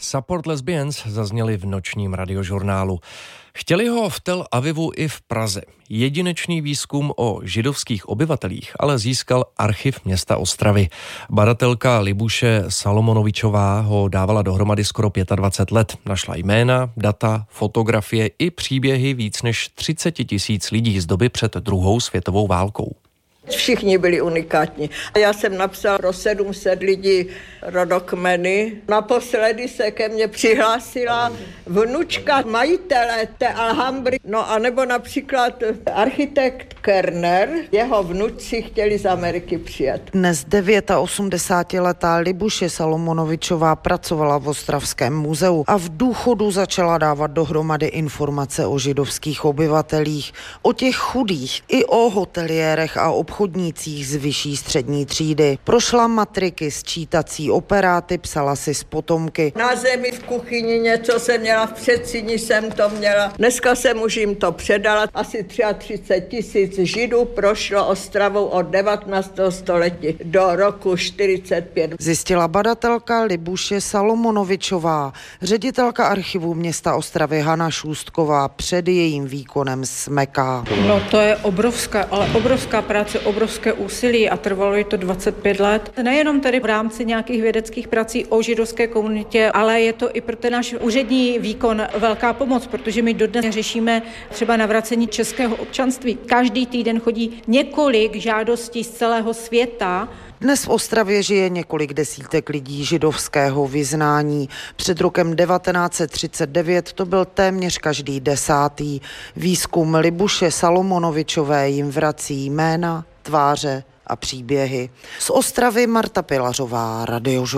Support Lesbians zazněli v nočním radiožurnálu. Chtěli ho v Tel Avivu i v Praze. Jedinečný výzkum o židovských obyvatelích ale získal archiv města Ostravy. Badatelka Libuše Salomonovičová ho dávala dohromady skoro 25 let. Našla jména, data, fotografie i příběhy víc než 30 000 lidí z doby před druhou světovou válkou. Všichni byli unikátní. Já jsem napsal pro 700 lidí rodokmeny. Naposledy se ke mně přihlásila vnučka majitele té Alhambry. No a nebo například architekt Kerner. Jeho vnuci chtěli z Ameriky přijet. Dnes 89letá Libuše Salomonovičová pracovala v Ostravském muzeu a v důchodu začala dávat dohromady informace o židovských obyvatelích, o těch chudých i o hoteliérech a obchodnících z vyšší střední třídy. Prošla matriky, sčítací operáty, psala si z potomky. Na zemi v kuchyni něco jsem měla, v předsíni jsem to měla. Dneska jsem už jim to předala. Asi 33 000 Židů prošlo Ostravou od 19. století do roku 45. Zjistila badatelka Libuše Salomonovičová. Ředitelka archivu města Ostravy Hana Šůstková před jejím výkonem smeká. No to je obrovská práce, obrovské úsilí a trvalo je to 25 let. Nejenom tedy v rámci nějakých vědeckých prací o židovské komunitě, ale je to i pro ten náš úřední výkon velká pomoc, protože my dodnes řešíme třeba navracení českého občanství. Každý týden chodí několik žádostí z celého světa. Dnes v Ostravě žije několik desítek lidí židovského vyznání. Před rokem 1939 to byl téměř každý 10. Výzkum Libuše Salomonovičové jim vrací jména, tváře a příběhy. Z Ostravy Marta Pilařová, Radiožurnál.